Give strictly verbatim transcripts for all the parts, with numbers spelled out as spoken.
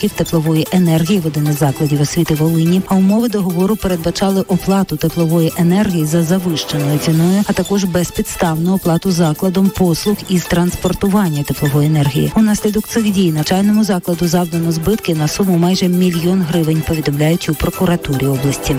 відсотків теплової енергії в один із закладів освіти Волині, а умови договору передбачали оплату теплової енергії за завищеною ціною, а також безпідставну оплату закладом послуг із транспортування теплової енергії. Унаслідок цих дій навчальному закладу завдано збитки на суму майже мільйон гривень, повідомляють у прокуратурі області.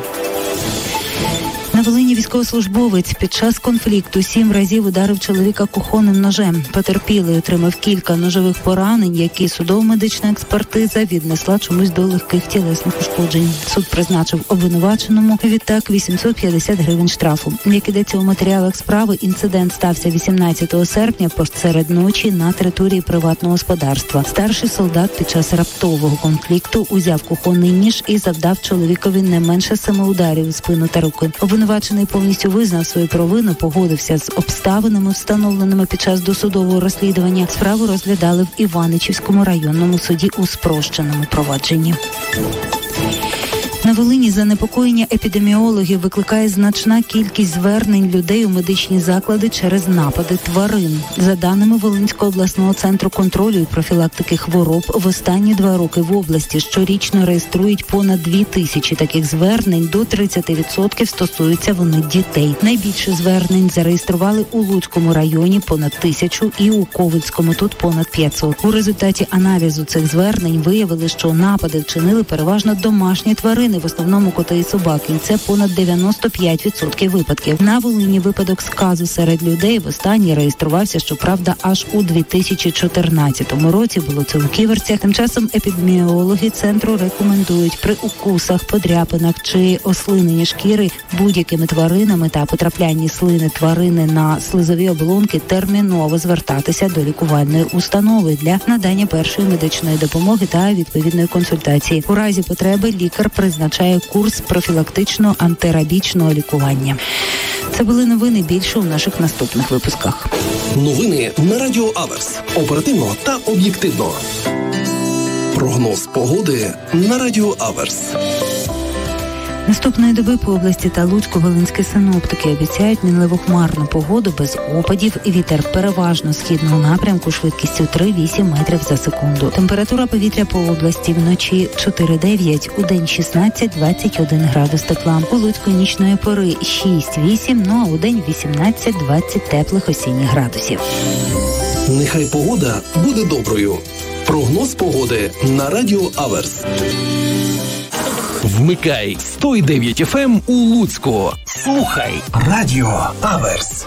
На Волині військовослужбовець під час конфлікту сім разів ударив чоловіка кухонним ножем. Потерпілий отримав кілька ножових поранень, які судово-медична експертиза віднесла чомусь до легких тілесних ушкоджень. Суд призначив обвинуваченому відтак вісімсот п'ятдесят гривень штрафу. Як ідеться у матеріалах справи, інцидент стався вісімнадцятого серпня посеред ночі на території приватного господарства. Старший солдат під час раптового конфлікту узяв кухонний ніж і завдав чоловікові не менше семи ударів у спину та руки. Обвинувачений повністю визнав свою провину, погодився з обставинами, встановленими під час досудового розслідування. Справу розглядали в Іваничівському районному суді у спрощеному провадженні. На Волині занепокоєння епідеміологів викликає значна кількість звернень людей у медичні заклади через напади тварин. За даними Волинського обласного центру контролю і профілактики хвороб, в останні два роки в області щорічно реєструють понад дві тисячі таких звернень, до тридцять відсотків стосуються вони дітей. Найбільше звернень зареєстрували у Луцькому районі понад тисячу і у Ковельському тут понад п'ятсот. У результаті аналізу цих звернень виявили, що напади вчинили переважно домашні тварини, в основному коти і собаки. Це понад дев'яносто п'ять відсотків випадків. На Волині випадок сказу серед людей востаннє реєструвався, щоправда, аж у дві тисячі чотирнадцятому році. Було це у Ківерцях. Тим часом епідеміологи центру рекомендують при укусах, подряпинах чи ослиненні шкіри будь-якими тваринами та потраплянні слини тварини на слизові оболонки терміново звертатися до лікувальної установи для надання першої медичної допомоги та відповідної консультації. У разі потреби лікар призначає курс профілактичного антирабічного лікування. Це були новини, більше у наших наступних випусках. Новини на Радіо Аверс. Оперативно та об'єктивно. Прогноз погоди на Радіо Аверс. Наступної доби по області та Луцьку волинські синоптики обіцяють мінливу хмарну погоду без опадів і вітер переважно східного напрямку швидкістю три-вісім метрів за секунду. Температура повітря по області вночі чотири-дев'ять, у день шістнадцять-двадцять один градус тепла. У Луцьку нічної пори шість-вісім, ну а у день вісімнадцять-двадцять теплих осінніх градусів. Нехай погода буде доброю. Прогноз погоди на Радіо Аверс. Вмикай сто дев'ять еф ем у Луцьку. Слухай Радіо Аверс.